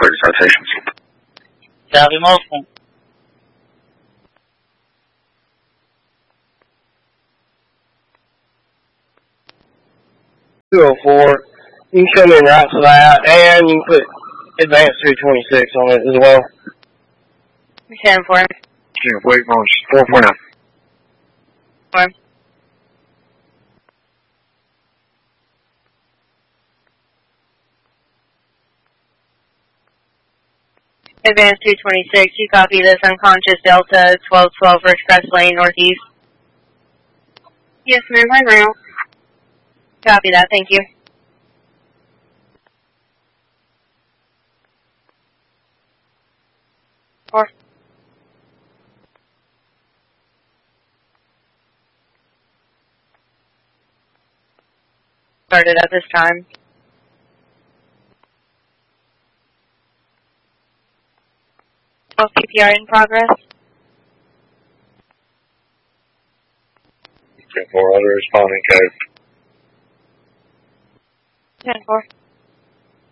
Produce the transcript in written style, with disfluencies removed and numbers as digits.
clear citations. Copy multiple. You can come in right flat, and you can put advanced 326 on it as well. 10-4. Yeah, wait, on 449. 4. Advance 226, you copy this unconscious Delta 1212 for Express Lane Northeast. Yes, ma'am, I will. Copy that, thank you. Four. Started at this time. CPR in progress. 10-4, other responding code. 10-4.